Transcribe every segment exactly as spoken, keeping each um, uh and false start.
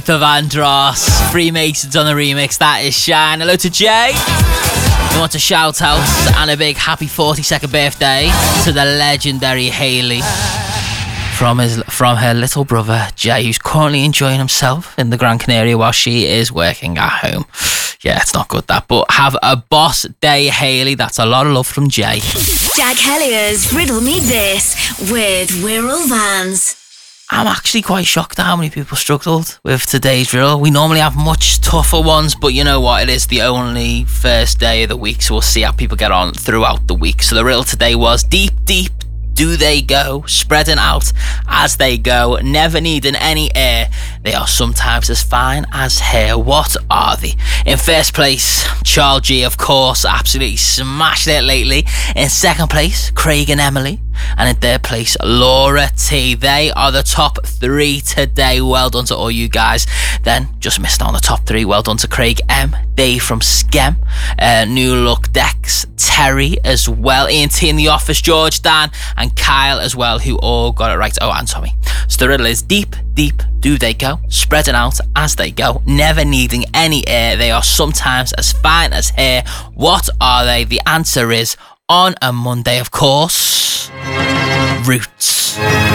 The Vandross, Freemasons on the remix. That is Shine. Hello to Jay. We want a shout out and a big happy forty-second birthday to the legendary Hayley from his from her little brother Jay, who's currently enjoying himself in the Gran Canaria while she is working at home. Yeah, it's not good that, but have a boss day, Hayley. That's a lot of love from Jay. Jack Hellier's Riddle Me This with Wirral Vans. I'm actually quite shocked at how many people struggled with today's riddle. We normally have much tougher ones, but you know what? It is the only first day of the week, so we'll see how people get on throughout the week. So the riddle today was: deep, deep do they go, spreading out as they go, never needing any air. They are sometimes as fine as hair. What are they? In first place, Charles G, of course, absolutely smashed it lately. In second place, Craig and Emily. And in third place, Laura T. They are the top three today. Well done to all you guys. Then, just missed out on the top three. Well done to Craig M, Dave from Skem, uh, New Look Dex, Terry as well, Ian T in the office, George, Dan, and Kyle as well, who all got it right. Oh, and Tommy. So the riddle is: deep, deep do they go, spreading out as they go, never needing any air. They are sometimes as fine as hair. What are they? The answer is, on a Monday, of course, Roots.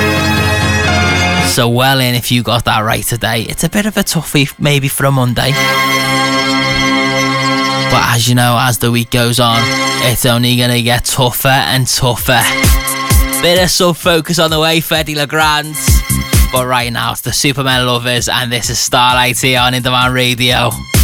So well in if you got that right today. It's a bit of a toughie maybe for a Monday, but as you know, as the week goes on, it's only going to get tougher and tougher. Bit of sub-focus on the way, Freddie Legrand. But right now, it's the Superman Lovers, and this is Starlight here on In Demand Radio.